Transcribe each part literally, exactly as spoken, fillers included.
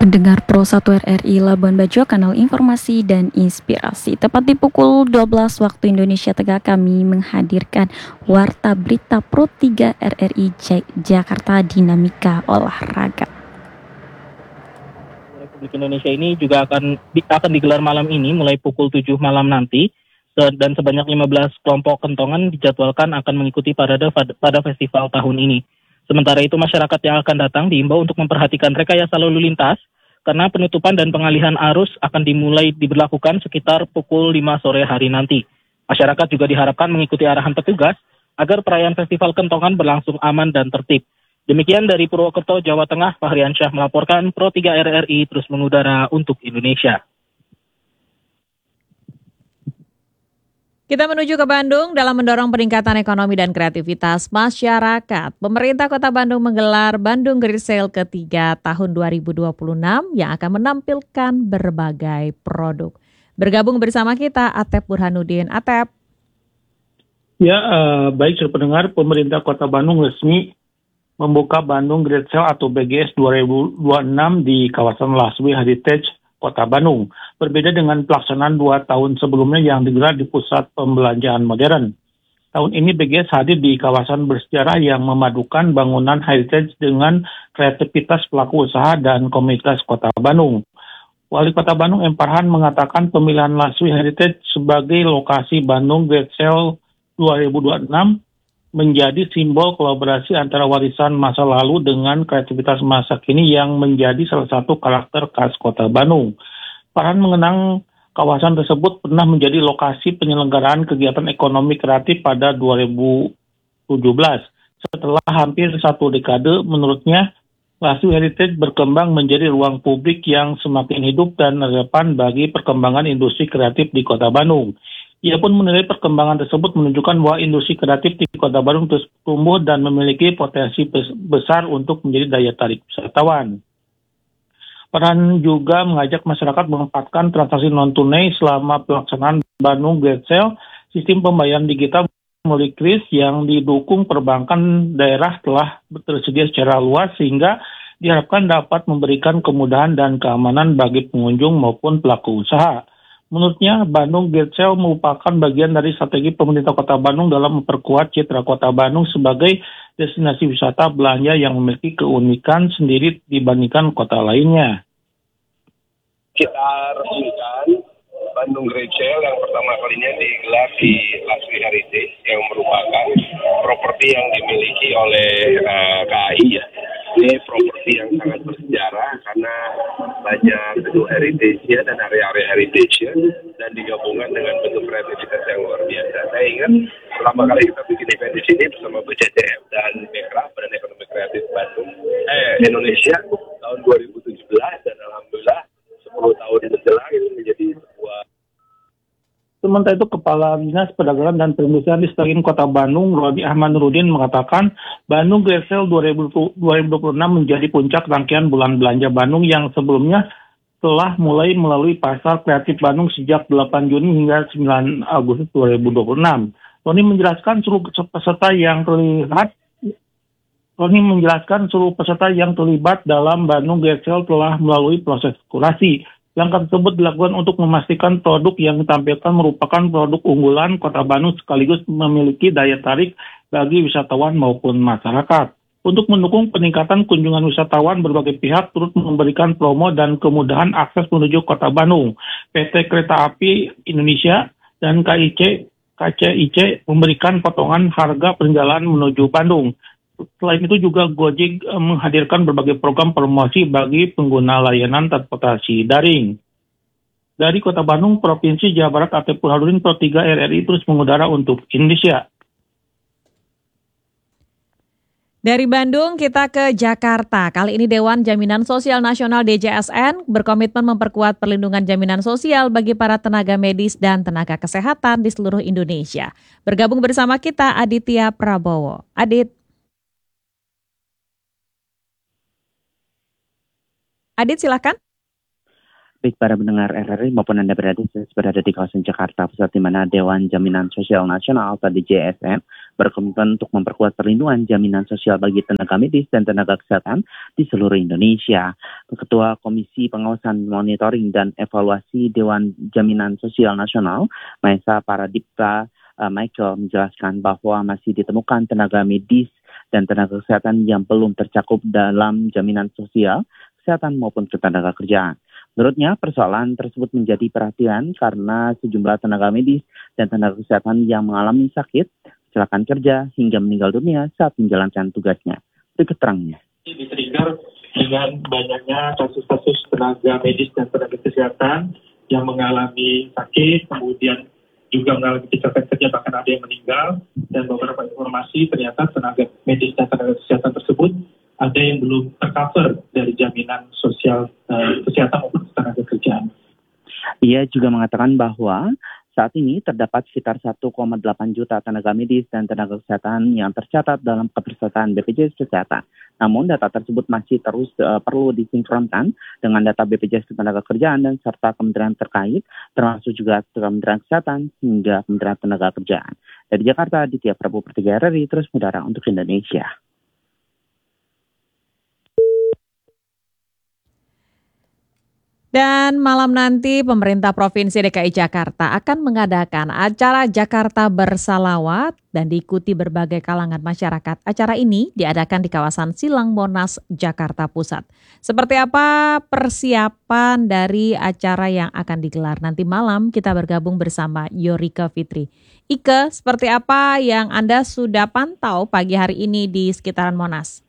Pendengar Pro satu R R I Labuan Bajo, kanal informasi dan inspirasi. Tepat di pukul dua belas waktu Indonesia Tengah, kami menghadirkan Warta Berita Pro tiga R R I J- Jakarta Dinamika Olahraga. Republik Indonesia ini juga akan di, akan digelar malam ini mulai pukul tujuh malam nanti, dan sebanyak lima belas kelompok kentongan dijadwalkan akan mengikuti parade pada festival tahun ini. Sementara itu, masyarakat yang akan datang diimbau untuk memperhatikan rekayasa lalu lintas karena penutupan dan pengalihan arus akan dimulai diberlakukan sekitar pukul lima sore hari nanti. Masyarakat juga diharapkan mengikuti arahan petugas agar perayaan festival kentongan berlangsung aman dan tertib. Demikian dari Purwokerto, Jawa Tengah, Fahriansyah melaporkan. Pro tiga R R I terus mengudara untuk Indonesia. Kita menuju ke Bandung dalam mendorong peningkatan ekonomi dan kreativitas masyarakat. Pemerintah Kota Bandung menggelar Bandung Great Sale ketiga tahun dua ribu dua puluh enam yang akan menampilkan berbagai produk. Bergabung bersama kita Atep Burhanuddin. Atep. Ya, eh, baik saudara pendengar, pemerintah Kota Bandung resmi membuka Bandung Great Sale atau B G S dua ribu dua puluh enam di kawasan Laswi Heritage Kota Bandung. Berbeda dengan pelaksanaan dua tahun sebelumnya yang digelar di pusat pembelanjaan modern. Tahun ini B G S hadir di kawasan bersejarah yang memadukan bangunan heritage dengan kreativitas pelaku usaha dan komunitas Kota Bandung. Wali Kota Bandung M. Farhan mengatakan pemilihan Laswi Heritage sebagai lokasi Bandung Great Sale dua ribu dua puluh enam menjadi simbol kolaborasi antara warisan masa lalu dengan kreativitas masa kini yang menjadi salah satu karakter khas Kota Bandung. Farhan mengenang kawasan tersebut pernah menjadi lokasi penyelenggaraan kegiatan ekonomi kreatif pada dua ribu tujuh belas. Setelah hampir satu dekade, menurutnya, Laswi Heritage berkembang menjadi ruang publik yang semakin hidup dan relevan bagi perkembangan industri kreatif di Kota Bandung. Ia pun menilai perkembangan tersebut menunjukkan bahwa industri kreatif di Kota Bandung terus tumbuh dan memiliki potensi besar untuk menjadi daya tarik wisatawan. Farhan juga mengajak masyarakat memanfaatkan transaksi non-tunai selama pelaksanaan Bandung Great Sale. Sistem pembayaran digital melalui kris yang didukung perbankan daerah telah tersedia secara luas sehingga diharapkan dapat memberikan kemudahan dan keamanan bagi pengunjung maupun pelaku usaha. Menurutnya, Bandung Great Sale merupakan bagian dari strategi pemerintah Kota Bandung dalam memperkuat citra Kota Bandung sebagai destinasi wisata belanja yang memiliki keunikan sendiri dibandingkan kota lainnya. Kita resmikan Bandung Great Sale yang pertama kalinya digelar di Laswi Heritage yang merupakan properti yang dimiliki oleh uh, K A I ya. Ini properti yang sangat bersejarah karena banyak gedung heritage-nya dan area-area heritage-nya dan digabungkan dengan bentuk kreativitas yang luar biasa. Saya ingat pertama kali kita bikin event di sini bersama B C C M dan Bekraf, Badan Ekonomi Kreatif Bandung, eh Indonesia tahun dua ribu tujuh belas dan alhamdulillah sepuluh tahun menjelang itu menjadi sebuah. Sementara itu, Kepala Dinas Perdagangan dan Perindustrian Disdagin Kota Bandung, Robi Ahmad Nurudin, mengatakan Bandung Great Sale dua ribu dua puluh enam menjadi puncak rangkaian bulan belanja Bandung yang sebelumnya telah mulai melalui Pasar Kreatif Bandung sejak delapan Juni hingga sembilan Agustus dua ribu dua puluh enam. Roni menjelaskan seluruh peserta yang terlihat Roni menjelaskan seluruh peserta yang terlibat dalam Bandung Great Sale telah melalui proses kurasi. Langkah tersebut dilakukan untuk memastikan produk yang ditampilkan merupakan produk unggulan Kota Bandung sekaligus memiliki daya tarik bagi wisatawan maupun masyarakat. Untuk mendukung peningkatan kunjungan wisatawan, berbagai pihak turut memberikan promo dan kemudahan akses menuju Kota Bandung. P T Kereta Api Indonesia dan K I C, K C I C memberikan potongan harga perjalanan menuju Bandung. Selain itu juga Gojek menghadirkan berbagai program promosi bagi pengguna layanan transportasi daring. Dari Kota Bandung, Provinsi Jawa Barat, Atep Burhanuddin, Pro tiga R R I terus mengudara untuk Indonesia. Dari Bandung kita ke Jakarta. Kali ini Dewan Jaminan Sosial Nasional D J S N berkomitmen memperkuat perlindungan jaminan sosial bagi para tenaga medis dan tenaga kesehatan di seluruh Indonesia. Bergabung bersama kita Aditya Prabowo. Adit. Adit, silakan. Baik para pendengar R R I maupun Anda berada, berada di kawasan Jakarta Pusat, di mana Dewan Jaminan Sosial Nasional atau D J S N berkomitmen untuk memperkuat perlindungan jaminan sosial bagi tenaga medis dan tenaga kesehatan di seluruh Indonesia. Ketua Komisi Pengawasan Monitoring dan Evaluasi Dewan Jaminan Sosial Nasional, Mahesa Paradipta uh, Michael menjelaskan bahwa masih ditemukan tenaga medis dan tenaga kesehatan yang belum tercakup dalam jaminan sosial, kesehatan maupun ketenaga kerjaan. Menurutnya, persoalan tersebut menjadi perhatian karena sejumlah tenaga medis dan tenaga kesehatan yang mengalami sakit, kecelakaan kerja, hingga meninggal dunia saat menjalankan tugasnya. Berikut terangnya. Di-trigger dengan banyaknya kasus-kasus tenaga medis dan tenaga kesehatan yang mengalami sakit, kemudian juga mengalami kecelakaan kerja, bahkan ada yang meninggal, dan beberapa informasi ternyata tenaga medis dan tenaga kesehatan tersebut ada yang belum tercover dari jaminan sosial uh, kesehatan maupun tenaga kerjaan. Ia juga mengatakan bahwa saat ini terdapat sekitar satu koma delapan juta tenaga medis dan tenaga kesehatan yang tercatat dalam kepesertaan B P J S Kesehatan. Namun data tersebut masih terus uh, perlu disinkronkan dengan data B P J S Ketenagakerjaan dan serta kementerian terkait, termasuk juga Kementerian Kesehatan hingga Kementerian Tenaga Kerjaan. Dari Jakarta, Ditya Prabu per tiga R R I, terus mendara untuk Indonesia. Dan malam nanti pemerintah Provinsi D K I Jakarta akan mengadakan acara Jakarta Bersalawat dan diikuti berbagai kalangan masyarakat. Acara ini diadakan di kawasan Silang Monas, Jakarta Pusat. Seperti apa persiapan dari acara yang akan digelar nanti malam? Kita bergabung bersama Yorika Fitri. Ike, seperti apa yang Anda sudah pantau pagi hari ini di sekitaran Monas?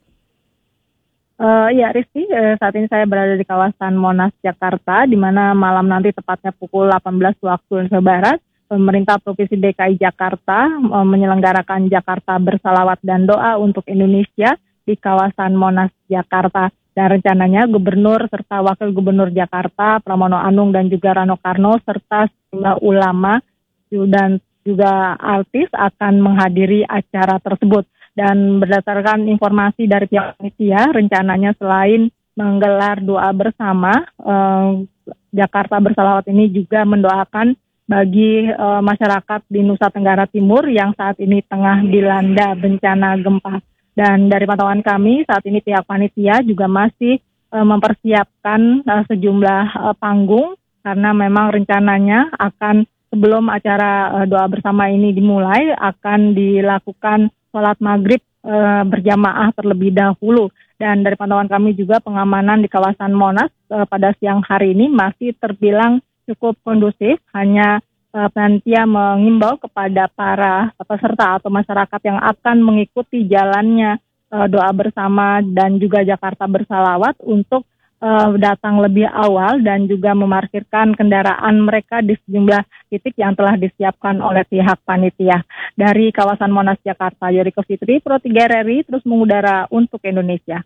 Uh, ya Rizky, uh, saat ini saya berada di kawasan Monas, Jakarta, di mana malam nanti tepatnya pukul delapan belas waktu Indonesia Barat, pemerintah Provinsi D K I Jakarta uh, menyelenggarakan Jakarta Bersalawat dan Doa untuk Indonesia di kawasan Monas, Jakarta. Dan rencananya Gubernur serta Wakil Gubernur Jakarta, Pramono Anung dan juga Rano Karno, serta sejumlah ulama dan juga artis akan menghadiri acara tersebut. Dan berdasarkan informasi dari pihak panitia, rencananya selain menggelar doa bersama, eh, Jakarta Bersalawat ini juga mendoakan bagi eh, masyarakat di Nusa Tenggara Timur yang saat ini tengah dilanda bencana gempa. Dan dari pantauan kami, saat ini pihak panitia juga masih eh, mempersiapkan eh, sejumlah eh, panggung, karena memang rencananya akan sebelum acara eh, doa bersama ini dimulai, akan dilakukan sholat maghrib e, berjamaah terlebih dahulu. Dan dari pantauan kami juga pengamanan di kawasan Monas e, pada siang hari ini masih terbilang cukup kondusif. Hanya e, panitia mengimbau kepada para peserta atau masyarakat yang akan mengikuti jalannya e, doa bersama dan juga Jakarta Bersalawat untuk e, datang lebih awal dan juga memarkirkan kendaraan mereka di sejumlah titik yang telah disiapkan oleh pihak panitia. Dari kawasan Monas, Jakarta, Yorika Fitri, Pro tiga R R I, terus mengudara untuk Indonesia.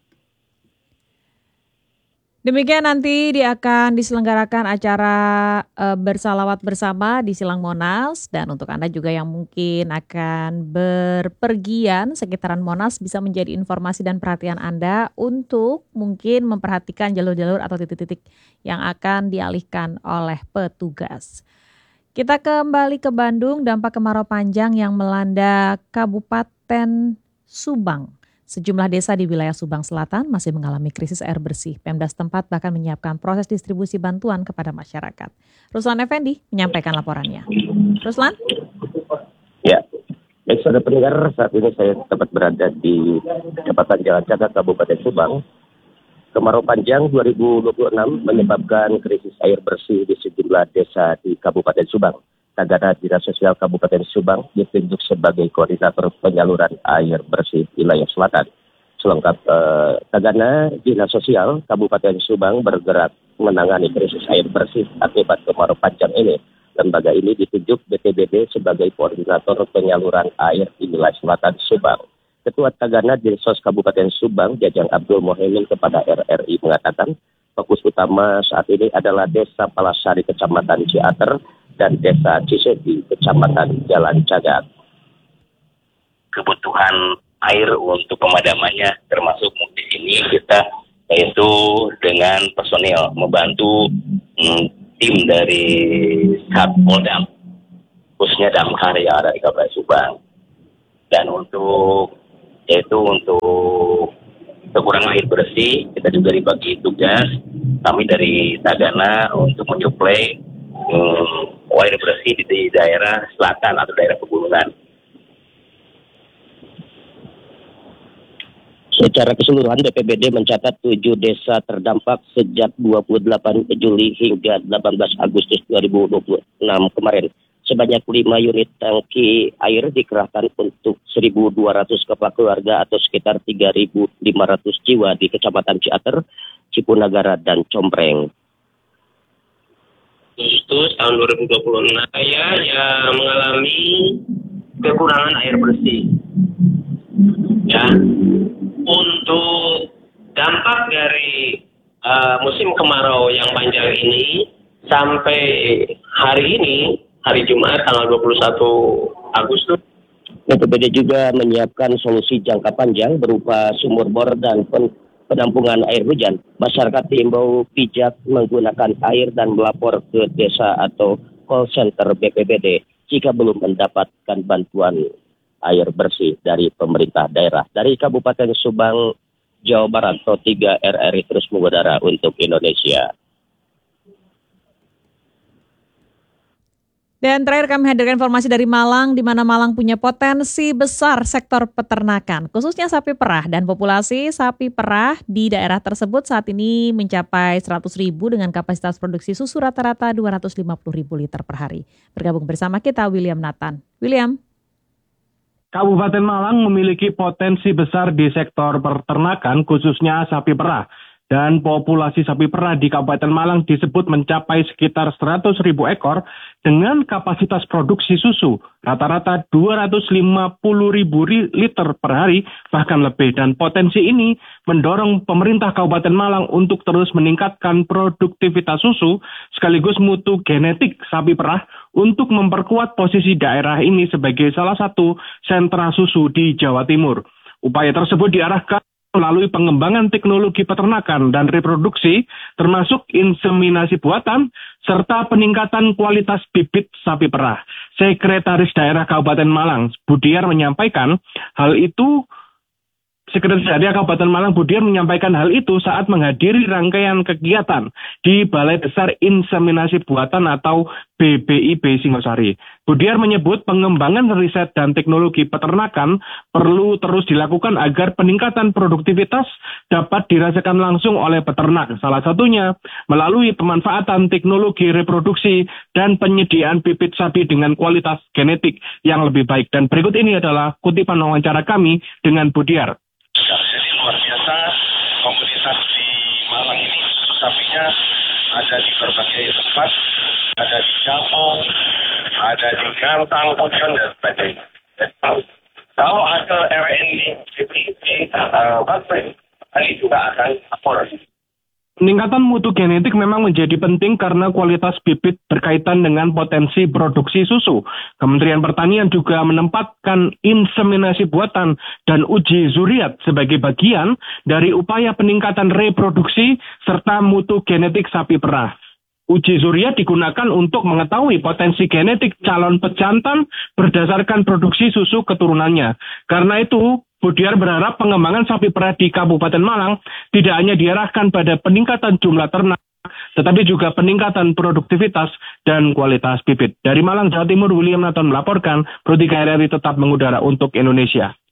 Demikian nanti dia akan diselenggarakan acara e, bersalawat bersama di Silang Monas. Dan untuk Anda juga yang mungkin akan berpergian sekitaran Monas, bisa menjadi informasi dan perhatian Anda untuk mungkin memperhatikan jalur-jalur atau titik-titik yang akan dialihkan oleh petugas. Kita kembali ke Bandung, dampak kemarau panjang yang melanda Kabupaten Subang. Sejumlah desa di wilayah Subang Selatan masih mengalami krisis air bersih. Pemda setempat bahkan menyiapkan proses distribusi bantuan kepada masyarakat. Ruslan Effendi menyampaikan laporannya. Ruslan? Ya, baik saudara pendengar, saat ini saya tepat berada di Kecamatan Jalan Cagat, Kabupaten Subang. Kemarau panjang dua ribu dua puluh enam menyebabkan krisis air bersih di sejumlah desa di Kabupaten Subang. Tagana Dinas Sosial Kabupaten Subang ditunjuk sebagai koordinator penyaluran air bersih wilayah selatan. Selengkap eh, Tagana Dinas Sosial Kabupaten Subang bergerak menangani krisis air bersih akibat kemarau panjang ini. Lembaga ini ditunjuk B P B D sebagai koordinator penyaluran air di wilayah selatan Subang. Ketua Tagana Dinsos Kabupaten Subang, Jajang Abdul Mohemin kepada R R I mengatakan, fokus utama saat ini adalah Desa Palasari Kecamatan Ciater dan Desa Ciseti Kecamatan Jalan Cagat. Kebutuhan air untuk pemadamannya termasuk di sini kita yaitu dengan personil membantu hmm, tim dari Satpol-Dam, khususnya Damkar yang ada di Kabupaten Subang. Dan untuk yaitu untuk kekurangan air bersih, kita juga dibagi tugas, kami dari Tagana untuk menyuplai hmm, air bersih di, di daerah selatan atau daerah pegunungan. Secara keseluruhan B P B D mencatat tujuh desa terdampak sejak dua puluh delapan Juli hingga delapan belas Agustus dua ribu dua puluh enam kemarin. Sebanyak lima unit tangki air dikerahkan untuk seribu dua ratus kepala keluarga atau sekitar tiga ribu lima ratus jiwa di Kecamatan Ciater, Cipunagara, dan Combreng. Agustus tahun dua ribu dua puluh enam saya yang mengalami kekurangan air bersih. Ya, untuk dampak dari uh, musim kemarau yang panjang ini sampai hari ini, hari Jumat tanggal dua puluh satu Agustus, B P B D juga menyiapkan solusi jangka panjang berupa sumur bor dan pen penampungan air hujan. Masyarakat diimbau bijak menggunakan air dan melapor ke desa atau call center B P B D jika belum mendapatkan bantuan air bersih dari pemerintah daerah. Dari Kabupaten Subang, Jawa Barat, Pro tiga R R I terus mengudara untuk Indonesia. Dan terakhir kami hadirkan informasi dari Malang, di mana Malang punya potensi besar sektor peternakan, khususnya sapi perah, dan populasi sapi perah di daerah tersebut saat ini mencapai seratus ribu dengan kapasitas produksi susu rata-rata dua ratus lima puluh ribu liter per hari. Bergabung bersama kita William Nathan. William. Kabupaten Malang memiliki potensi besar di sektor peternakan, khususnya sapi perah. Dan populasi sapi perah di Kabupaten Malang disebut mencapai sekitar seratus ribu ekor dengan kapasitas produksi susu rata-rata dua ratus lima puluh ribu liter per hari, bahkan lebih. Dan potensi ini mendorong pemerintah Kabupaten Malang untuk terus meningkatkan produktivitas susu sekaligus mutu genetik sapi perah untuk memperkuat posisi daerah ini sebagai salah satu sentra susu di Jawa Timur. Upaya tersebut diarahkan melalui pengembangan teknologi peternakan dan reproduksi, termasuk inseminasi buatan, serta peningkatan kualitas bibit sapi perah. Sekretaris Daerah Kabupaten Malang, Budiar, menyampaikan hal itu Sekretaris Daerah Kabupaten Malang Budiar menyampaikan hal itu saat menghadiri rangkaian kegiatan di Balai Besar Inseminasi Buatan atau B B I B Singosari. Budiar menyebut pengembangan riset dan teknologi peternakan perlu terus dilakukan agar peningkatan produktivitas dapat dirasakan langsung oleh peternak. Salah satunya melalui pemanfaatan teknologi reproduksi dan penyediaan bibit sapi dengan kualitas genetik yang lebih baik. Dan berikut ini adalah kutipan wawancara kami dengan Budiar. Jadi luar biasa komunitas di Malang ini sapinya ada di berbagai tempat, ada di Japon, ada di Kantang, Pocon, dan sebagainya. Kalau ada R N D, B P I B, baterai, ini juga akan lapor. Peningkatan mutu genetik memang menjadi penting karena kualitas bibit berkaitan dengan potensi produksi susu. Kementerian Pertanian juga menempatkan inseminasi buatan dan uji zuriat sebagai bagian dari upaya peningkatan reproduksi serta mutu genetik sapi perah. Uji zuriat digunakan untuk mengetahui potensi genetik calon pejantan berdasarkan produksi susu keturunannya. Karena itu, Budiar berharap pengembangan sapi perah di Kabupaten Malang tidak hanya diarahkan pada peningkatan jumlah ternak, tetapi juga peningkatan produktivitas dan kualitas bibit. Dari Malang, Jawa Timur, William Nathan melaporkan, Pro tiga R R I tetap mengudara untuk Indonesia.